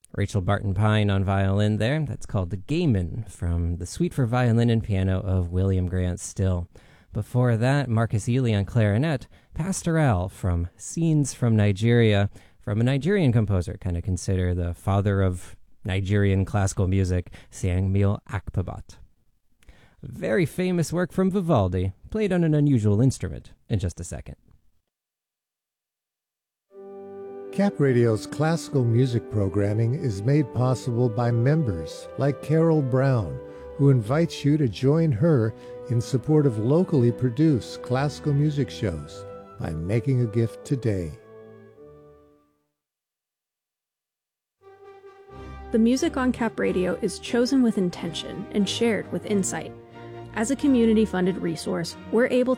Rachel Barton Pine on violin there. That's called The Gayman from the Suite for Violin and Piano of William Grant Still. Before that, Marcus Ely on clarinet, Pastoral from Scenes from Nigeria, from a Nigerian composer, kind of consider the father of Nigerian classical music, Samuel Akpabat. Very famous work from Vivaldi, played on an unusual instrument, in just a second. Cap Radio's classical music programming is made possible by members like Carol Brown, who invites you to join her in support of locally produced classical music shows by making a gift today. The music on Cap Radio is chosen with intention and shared with insight. As a community-funded resource, we're able